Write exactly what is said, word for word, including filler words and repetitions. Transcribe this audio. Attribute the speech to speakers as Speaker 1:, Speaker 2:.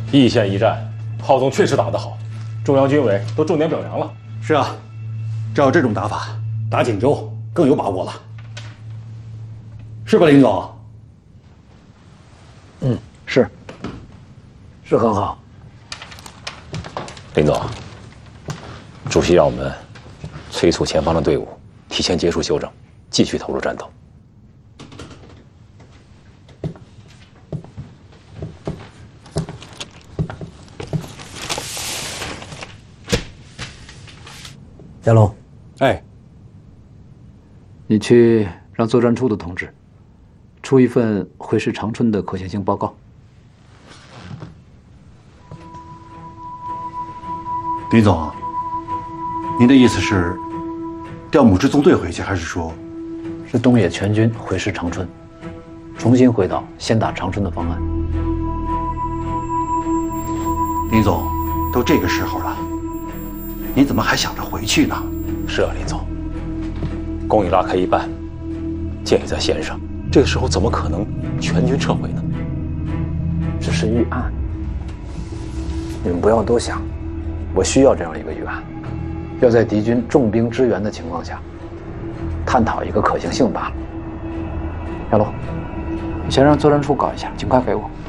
Speaker 1: 易县一战，郝总确实打得好，中央军委都重点表扬了。
Speaker 2: 是啊，照这种打法，打锦州更有把握了，是吧，林总？
Speaker 3: 嗯，是，是很好。
Speaker 1: 林总，主席让我们催促前方的队伍提前结束休整，继续投入战斗。
Speaker 3: 佳龙，
Speaker 2: 哎，
Speaker 3: 你去让作战处的同志出一份回师长春的可行性报告。
Speaker 2: 林总，您的意思是调母支纵队回去，还是说
Speaker 3: 是东野全军回师长春，重新回到先打长春的方案？
Speaker 2: 林总，都这个时候了，你怎么还想着回去呢？
Speaker 1: 是啊，林总，工已拉开一半，箭已在弦上，这个时候怎么可能全军撤回呢？
Speaker 3: 只是预案，你们不要多想。我需要这样一个预案，要在敌军重兵支援的情况下，探讨一个可行性罢了。小龙，你先让作战处搞一下，尽快给我。